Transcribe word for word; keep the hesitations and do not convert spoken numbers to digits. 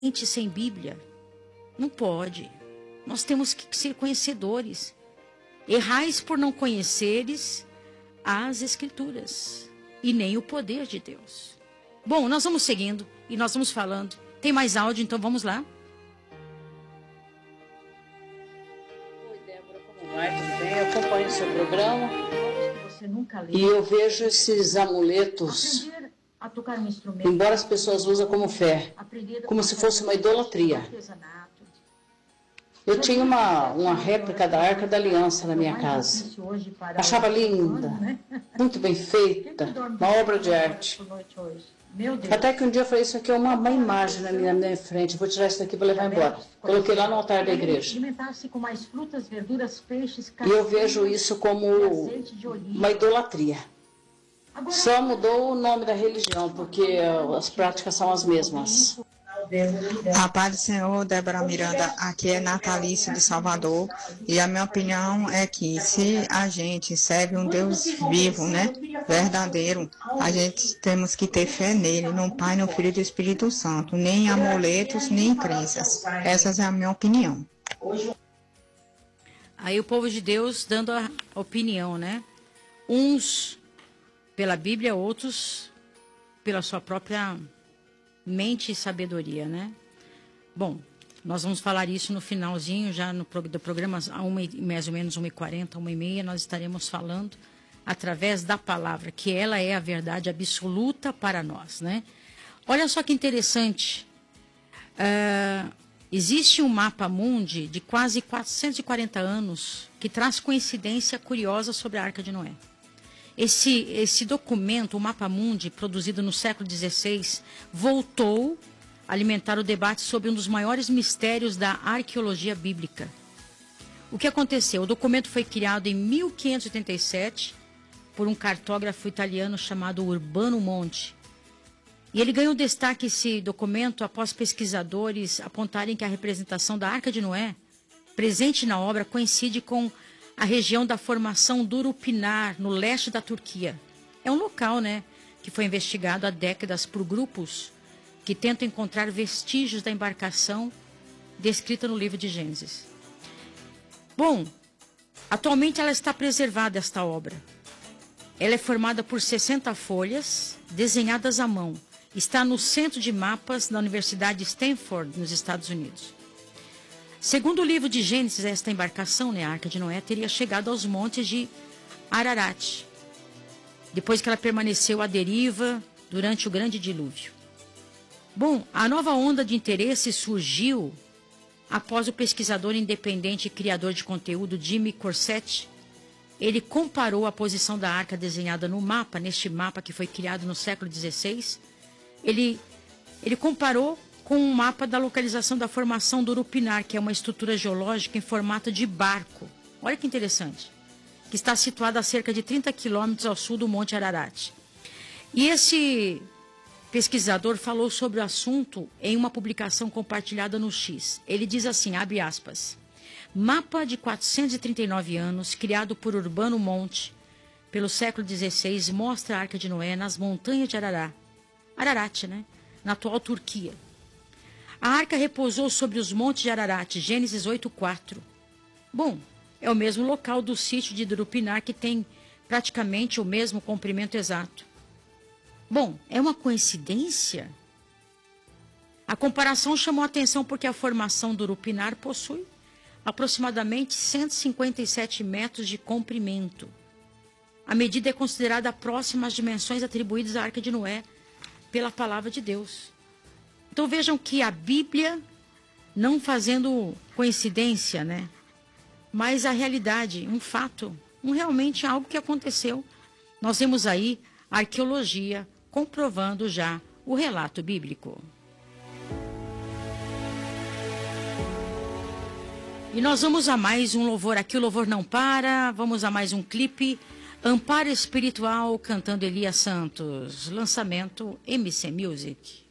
Gente sem Bíblia. Não pode. Nós temos que ser conhecedores. Errais por não conheceres as Escrituras e nem o poder de Deus. Bom, nós vamos seguindo e nós vamos falando. Tem mais áudio, então vamos lá. Oi, Débora, como vai? Tudo bem? Eu acompanho o seu programa e eu vejo esses amuletos, embora as pessoas usem como fé, como se fosse uma idolatria. Eu tinha uma, uma réplica da Arca da Aliança na minha casa. Achava linda, muito bem feita, uma obra de arte. Até que um dia eu falei, isso aqui é uma, uma imagem na minha, na minha frente, vou tirar isso daqui e vou levar embora. Coloquei lá no altar da igreja. E eu vejo isso como uma idolatria. Só mudou o nome da religião, porque as práticas são as mesmas. A paz do Senhor, Débora Miranda, aqui é Natalício de Salvador, e a minha opinião é que se a gente serve um Deus vivo, né, verdadeiro, a gente temos que ter fé nele, no Pai, no Filho e do Espírito Santo, nem em amuletos, nem em crenças. Essa é a minha opinião. Aí o povo de Deus dando a opinião, né? Uns pela Bíblia, outros pela sua própria mente e sabedoria, né? Bom, nós vamos falar isso no finalzinho, já no do programa, a uma, mais ou menos uma e quarenta, uma e meia, nós estaremos falando através da palavra, que ela é a verdade absoluta para nós, né? Olha só que interessante, uh, existe um mapa mundi de quase quatrocentos e quarenta anos que traz coincidência curiosa sobre a Arca de Noé. Esse, esse documento, o Mapa Mundi, produzido no século dezesseis, voltou a alimentar o debate sobre um dos maiores mistérios da arqueologia bíblica. O que aconteceu? O documento foi criado em mil quinhentos e oitenta e sete por um cartógrafo italiano chamado Urbano Monti. E ele ganhou destaque, esse documento, após pesquisadores apontarem que a representação da Arca de Noé, presente na obra, coincide com a região da formação do Urupinar, no leste da Turquia. É um local, né, que foi investigado há décadas por grupos que tentam encontrar vestígios da embarcação descrita no livro de Gênesis. Bom, atualmente ela está preservada, esta obra. Ela é formada por sessenta folhas, desenhadas à mão. Está no Centro de Mapas da Universidade de Stanford, nos Estados Unidos. Segundo o livro de Gênesis, esta embarcação, né, a Arca de Noé, teria chegado aos montes de Ararat, depois que ela permaneceu à deriva durante o grande dilúvio. Bom, a nova onda de interesse surgiu após o pesquisador independente e criador de conteúdo Jimmy Corsetti. Ele comparou a posição da arca desenhada no mapa, neste mapa que foi criado no século dezesseis, ele, ele comparou com um mapa da localização da formação do Urupinar, que é uma estrutura geológica em formato de barco. Olha que interessante. Que está situada a cerca de trinta quilômetros ao sul do Monte Ararat. E esse pesquisador falou sobre o assunto em uma publicação compartilhada no X. Ele diz assim, abre aspas, mapa de quatrocentos e trinta e nove anos, criado por Urbano Monti, pelo século dezesseis, mostra a Arca de Noé nas montanhas de Ararat. Ararat, né? Na atual Turquia. A arca repousou sobre os montes de Ararat, Gênesis oito, quatro. Bom, é o mesmo local do sítio de Urupinar, que tem praticamente o mesmo comprimento exato. Bom, é uma coincidência? A comparação chamou a atenção porque a formação do Urupinar possui aproximadamente cento e cinquenta e sete metros de comprimento. A medida é considerada próxima às dimensões atribuídas à Arca de Noé pela palavra de Deus. Então vejam que a Bíblia, não fazendo coincidência, né? Mas a realidade, um fato, um realmente algo que aconteceu. Nós vemos aí a arqueologia comprovando já o relato bíblico. E nós vamos a mais um louvor aqui, o louvor não para, vamos a mais um clipe, Amparo Espiritual, cantando Elias Santos, lançamento M C Music.